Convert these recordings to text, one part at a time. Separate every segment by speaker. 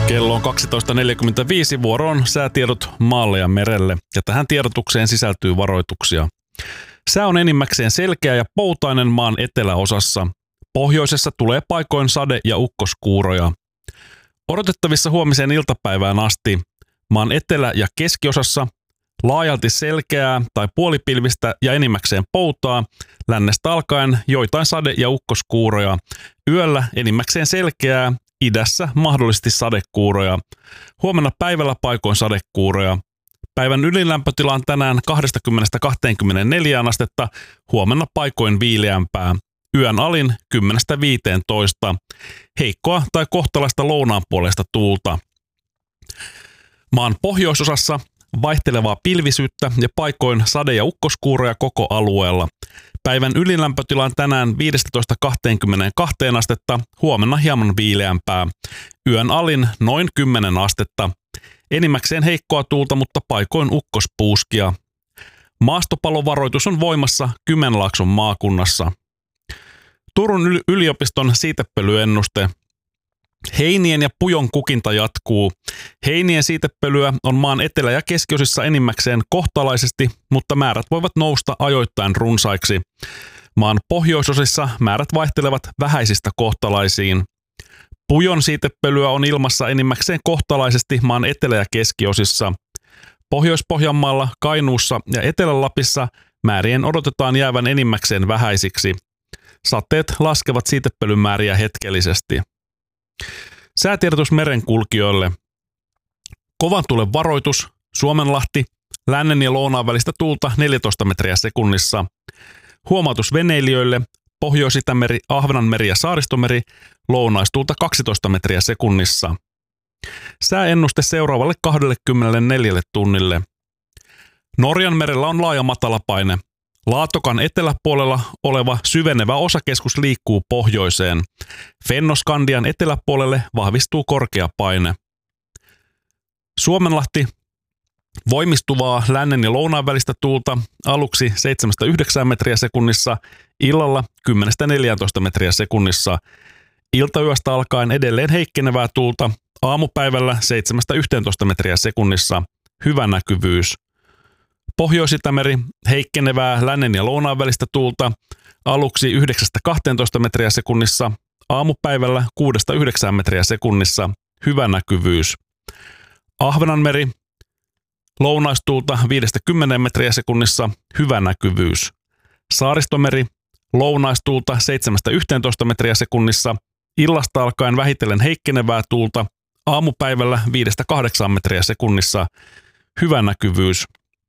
Speaker 1: Kello on 12.45, vuoroon säätiedot maalle ja merelle, ja tähän tiedotukseen sisältyy varoituksia. Sää on enimmäkseen selkeä ja poutainen maan eteläosassa. Pohjoisessa tulee paikoin sade- ja ukkoskuuroja. Odotettavissa huomiseen iltapäivään asti maan etelä- ja keskiosassa laajalti selkeää tai puolipilvistä ja enimmäkseen poutaa, lännestä alkaen joitain sade- ja ukkoskuuroja. Yöllä enimmäkseen selkeää, idässä mahdollisesti sadekuuroja. Huomenna päivällä paikoin sadekuuroja. Päivän ylilämpötila on tänään 20–24 astetta, huomenna paikoin viileämpää. Yön alin 10–15. Heikkoa tai kohtalaista lounaanpuoleista tuulta. Maan pohjoisosassa vaihtelevaa pilvisyyttä ja paikoin sade- ja ukkoskuuroja koko alueella. Päivän ylilämpötila on tänään 15–22 astetta, huomenna hieman viileämpää. Yön alin noin 10 astetta. Enimmäkseen heikkoa tuulta, mutta paikoin ukkospuuskia. Maastopalovaroitus on voimassa Kymenlaakson maakunnassa. Turun yliopiston siitepölyennuste. Heinien ja pujon kukinta jatkuu. Heinien siitepölyä on maan etelä- ja keskiosissa enimmäkseen kohtalaisesti, mutta määrät voivat nousta ajoittain runsaiksi. Maan pohjoisosissa määrät vaihtelevat vähäisistä kohtalaisiin. Pujon siitepölyä on ilmassa enimmäkseen kohtalaisesti maan etelä- ja keskiosissa. Pohjois-Pohjanmaalla, Kainuussa ja Etelä-Lapissa määrien odotetaan jäävän enimmäkseen vähäisiksi. Sateet laskevat siitepölymääriä hetkellisesti. Säätiedotus merenkulkijoille. Kovan tuulen varoitus, Suomenlahti, lännen ja lounaan välistä tuulta 14 metriä sekunnissa. Huomautus veneilijöille, Pohjois-Itämeri, Ahvenanmeri ja Saaristomeri, lounaistuulta 12 metriä sekunnissa. Sääennuste seuraavalle 24 tunnille. Norjan merellä on laaja matalapaine. Laatokan eteläpuolella oleva syvenevä osakeskus liikkuu pohjoiseen. Fennoskandian eteläpuolelle vahvistuu korkea paine. Suomenlahti, voimistuvaa lännen ja lounaan välistä tuulta aluksi 7–9 metriä sekunnissa, illalla 10–14 metriä sekunnissa. Iltayöstä alkaen edelleen heikkenevää tuulta, aamupäivällä 7–11 metriä sekunnissa, hyvä näkyvyys. Pohjois-Itämeri, heikkenevää lännen ja lounaan välistä tuulta, aluksi 9–12 metriä sekunnissa, aamupäivällä 6–9 metriä sekunnissa, hyvä näkyvyys. Ahvenanmeri, lounaistuulta 5–10 metriä sekunnissa, hyvä näkyvyys. Saaristomeri, lounaistuulta 7–11 metriä sekunnissa, illasta alkaen vähitellen heikkenevää tuulta, aamupäivällä 5–8 metriä sekunnissa, hyvä näkyvyys.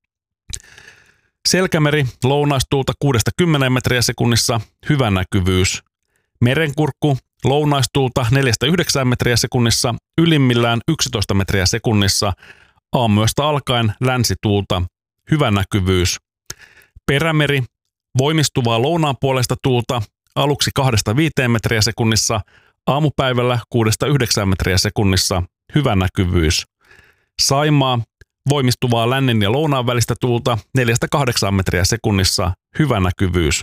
Speaker 1: Selkämeri, lounaistuulta 6–10 metriä sekunnissa, hyvä näkyvyys. Merenkurkku, lounaistuulta 4–9 metriä sekunnissa, ylimmillään 11 metriä sekunnissa, aamuyöstä alkaen länsituulta, hyvä näkyvyys. Perämeri, voimistuvaa lounaanpuoleista tuulta, aluksi 2–5 metriä sekunnissa, aamupäivällä 6–9 metriä sekunnissa, hyvä näkyvyys. Saimaa, voimistuvaa lännen ja lounaan välistä tuulta 4–8 metriä sekunnissa, hyvä näkyvyys.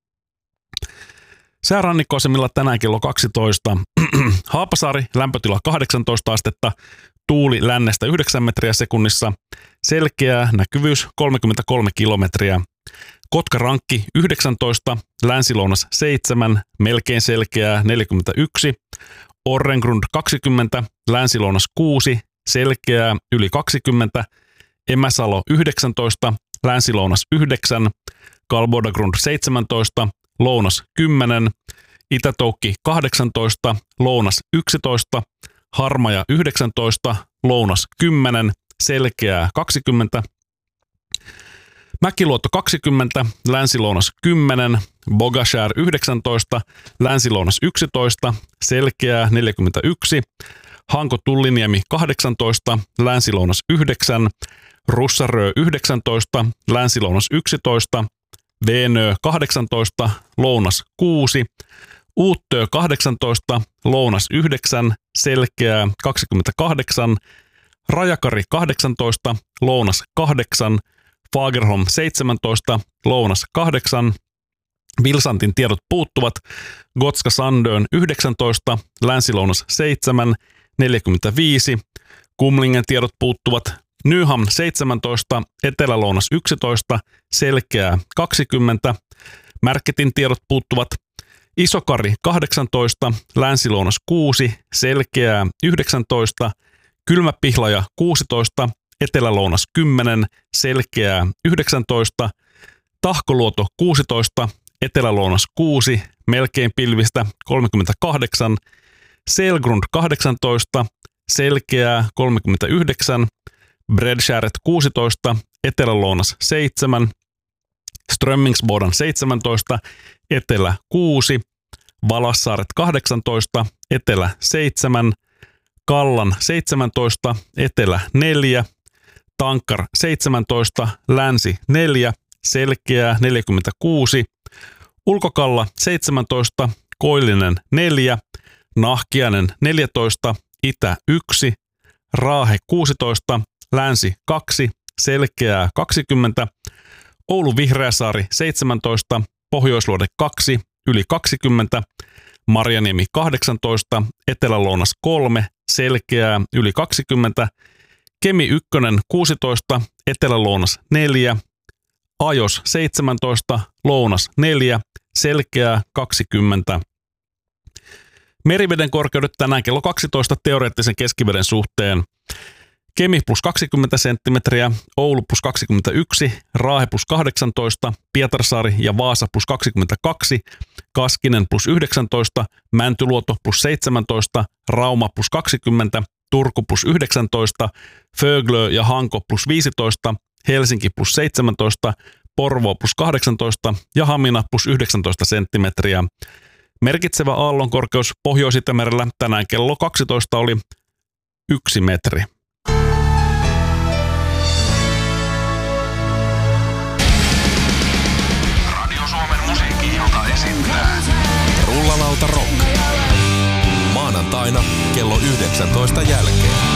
Speaker 1: Säärannikkoasemilla tänään kello 12. Haapasaari, lämpötila 18 astetta, tuuli lännestä 9 metriä sekunnissa, selkeää, näkyvyys 33 kilometriä. Kotkarankki 19, länsilounas 7, melkein selkeää 41. Orrengrund 20, länsilounas 6, selkeää yli 20. Emäsalo 19, länsilounas 9. Kalbodagrund 17, lounas 10. Itätoukki 18, lounas 11. Harmaja 19, lounas 10, selkeää 20. Mäkiluoto 20, länsilounas 10, Bogashär 19, länsilounas 11, selkeää 41, Hanko-Tulliniemi 18, länsilounas 9, Russarö 19, länsilounas 11, Venö 18, lounas 6, Uuttö 18, lounas 9, selkeää 28, Rajakari 18, lounas 8, Fagerholm 17, lounas 8, Vilsantin tiedot puuttuvat, Gotska Sandön 19, länsilounas 7, 45, Kumlingen tiedot puuttuvat, Nyham 17, Etelä-Lounas 11, Selkeää 20, Märketin tiedot puuttuvat, Isokari 18, Länsi-Lounas 6, Selkeää 19, Kylmä-Pihlaja 16, Etelä-Lounas 10, Selkeää 19, Tahkoluoto 16, Etelä-Lounas 6, melkein pilvistä 38, Selgrund 18, Selkeää 39, Bredskäret 16, Etelä-Lounas 7, Strömmingsboden 17, Etelä 6, Valassaaret 18, Etelä 7, Kallan 17, Etelä 4, Tankar 17, Länsi 4, Selkeää 46, Ulkokalla 17, Koillinen 4, Nahkiainen 14, Itä 1, Raahe 16, Länsi 2, Selkeää 20, Oulu Vihreäsaari 17, Pohjoisluode 2, yli 20, Marjaniemi 18, Etelä-Lounas 3, Selkeää yli 20, Kemi 1 16, Etelä-Lounas 4, Ajos 17, Lounas 4, Selkeää 20. Meriveden korkeudet tänään kello 12 teoreettisen keskiveden suhteen. Kemi plus 20 senttimetriä, Oulu plus 21, Raahe plus 18, Pietarsaari ja Vaasa plus 22, Kaskinen plus 19, Mäntyluoto plus 17, Rauma plus 20, Turku plus 19, Föglö ja Hanko plus 15, Helsinki plus 17, Porvoo plus 18 ja Hamina plus 19 senttimetriä. Merkitsevä aallonkorkeus Pohjois-Itämerellä tänään kello 12 oli 1 metri.
Speaker 2: Radio Suomen musiikki-ilta esittää Rullalauta Rock. Maanantaina kello 19 jälkeen.